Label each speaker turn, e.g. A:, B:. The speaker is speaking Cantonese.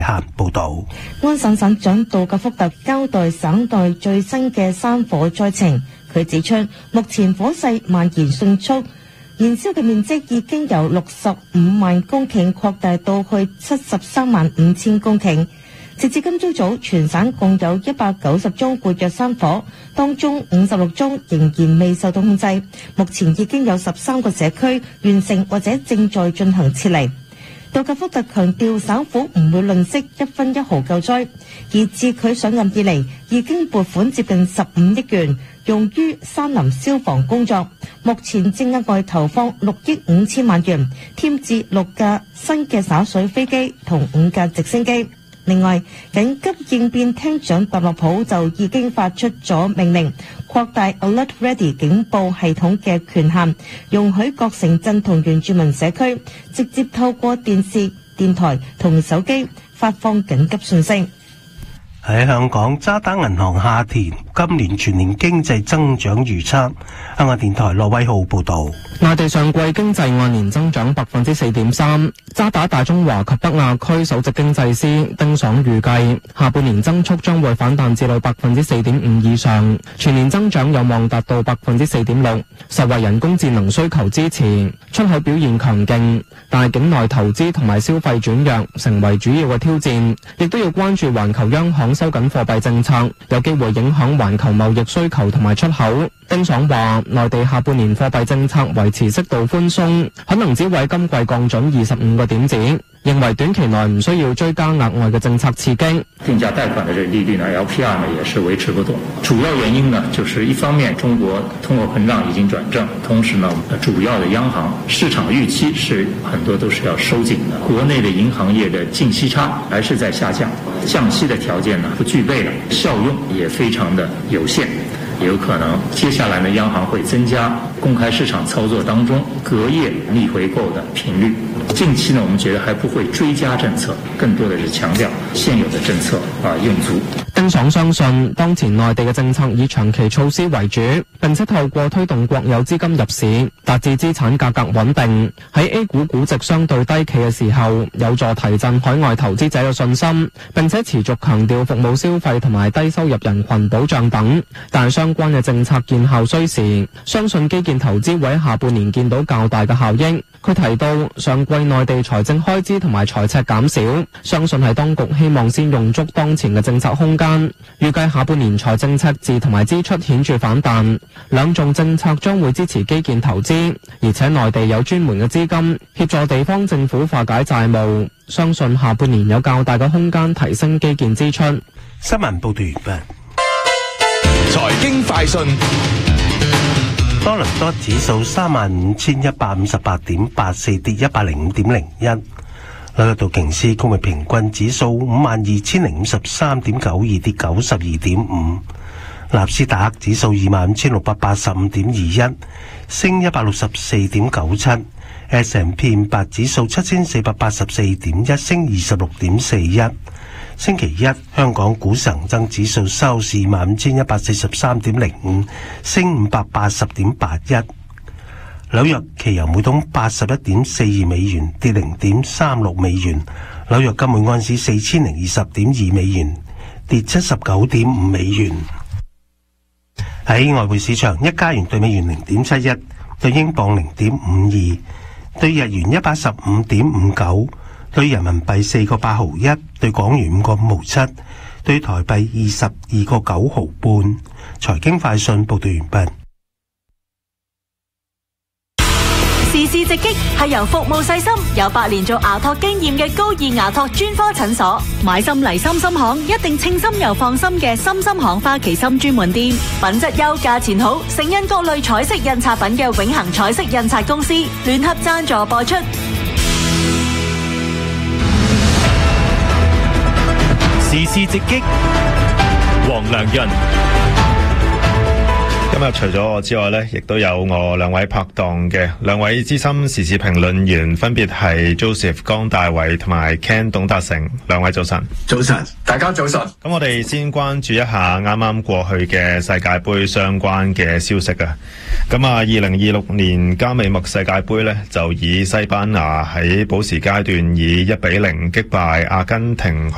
A: 限報道。
B: 安省省長杜格福特交代省內最新嘅山火災情，佢指出目前火勢蔓延迅速，燃燒嘅面積已經由65萬公頃擴大到去73萬5千公頃。直至今朝早，全省共有190宗活躍山火，當中56宗仍然未受到控制。目前已經有13個社區完成或者正在進行撤離。杜格福特強調，省府唔會吝嗇一分一毫救災，而自佢上任以嚟已經撥款接近15億元用於山林消防工作，目前正額外投放6億5千萬元，添置6架新嘅灑水飛機同5架直升機。另外，緊急應變廳長特洛普就已經發出咗命令，擴大 Alert Ready 警報系統嘅權限，容許各城鎮同原住民社區直接透過電視、電台同手機發放緊急訊息。
A: 喺香港，渣打銀行下調今年全年經濟增長預測。香港電台羅威浩報道。
C: 內地上季經濟按年增長 4.3%， 渣打大中華及北亞區首席經濟師丁爽預計下半年增速將會反彈至到 4.5% 以上，全年增長有望達到 4.6%， 受惠人工智能需求支持，出口表現強勁，但係境內投資同埋消費轉弱成為主要嘅挑戰，亦都要關注環球央行收緊貨幣政策，有機會影響環球貿易需求同埋出口。丁爽話，內地下半年貨幣政策維持適度寬鬆，可能只會今季降準25個點子，認為短期內唔需要追加額外嘅政策刺激。
D: 定價貸款的這利率呢 ，LPR 呢也是維持不動。主要原因呢，就是一方面中國通貨膨脹已經轉正，同時呢，主要的央行市場預期是很多都是要收緊的，國內的銀行業的淨息差還是在下降，降息的條件呢不具備了，效用也非常的有限。有可能接下來呢，央行會增加公開市場操作當中隔夜逆回購的頻率。近期呢，我們覺得還不會追加政策，更多的是強調現有的政策用足。
C: 丁爽相信，當前內地嘅政策以長期措施為主，並且透過推動國有資金入市，達至資產價格穩定。喺 A 股估值相對低企嘅時候，有助提振海外投資者嘅信心，並且持續強調服務消費同埋低收入人群保障等。但相關嘅政策見效需時，相信基建投資會喺下半年見到較大嘅效益。佢提到，上季內地財政開支同埋財赤減少，相信係當局希望先用足當前嘅政策空間。預計下半年財政赤字同埋支出顯著反彈，兩種政策將會支持基建投資，而且內地有專門嘅資金協助地方政府化解債務，相信下半年有較大嘅空間提升基建支出。
A: 新聞報道完畢。
E: 財經快訊。
A: 多倫多指數35,158.84，跌105.01。紐約道瓊斯工業平均指數52,053.92，跌92.5。納斯達克指數25,685.21，升164.97。S&P 500指數7,484.1，升26.41。星期一，香港股市恒生指數收市15,143.05，升580.81。紐約期油每桶81.42美元，跌0.36美元。紐約金每安士4,020.2美元，跌79.5美元。喺外匯市場，一加元對美元0.71，對英鎊0.52，對日元115.59。對人民幣4個8毫1，對港元5個5毫7，對台幣22個9毫半。財經快訊報道完畢。
F: 時事直擊係由服務細心、有8年做牙托經驗嘅高爾牙托專科診所。買心嚟心心行，一定稱心又放心嘅心心行花旗參專門店，品質優、價錢好，盛印各類彩色印刷品嘅永恆彩色印刷公司聯合贊助播出。
E: 時事直擊，黃良潤。今日除咗我之外呢，亦都有我兩位拍檔嘅兩位資深時事評論員，分別係 Joseph 江大偉同埋 Ken 董達成。兩位早晨。
G: 早晨，大家早晨。
E: 咁我哋先關注一下啱啱過去嘅世界盃相關嘅消息啊。咁2026年加美墨世界盃呢，就以西班牙喺補時階段以1-0擊敗阿根廷